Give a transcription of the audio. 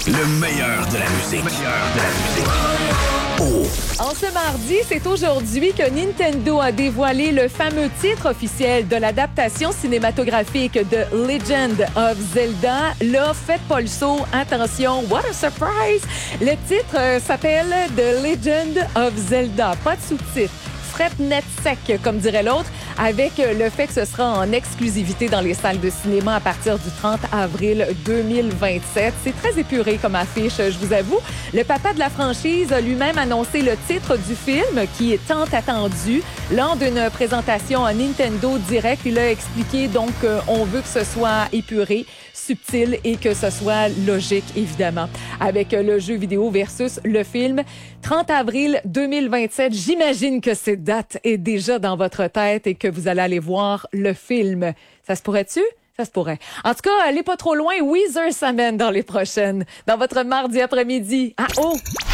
Le meilleur de la musique. En ce mardi, c'est aujourd'hui que Nintendo a dévoilé le fameux titre officiel de l'adaptation cinématographique de Legend of Zelda. Là, faites pas le saut. Attention, what a surprise! Le titre s'appelle The Legend of Zelda. Pas de sous-titre. Fret net sec, comme dirait l'autre, avec le fait que ce sera en exclusivité dans les salles de cinéma à partir du 30 avril 2027. C'est très épuré comme affiche, je vous avoue. Le papa de la franchise a lui-même annoncé le titre du film, qui est tant attendu. Lors d'une présentation à Nintendo Direct, il a expliqué donc qu'on veut que ce soit épuré, subtil et que ce soit logique, évidemment. Avec le jeu vidéo versus le film, 30 avril 2027, j'imagine que cette date est déjà dans votre tête et que vous allez aller voir le film. Ça se pourrait-tu? Ça se pourrait. En tout cas, allez pas trop loin. Weezer s'amène dans les prochaines. Dans votre mardi après-midi. Ah oh!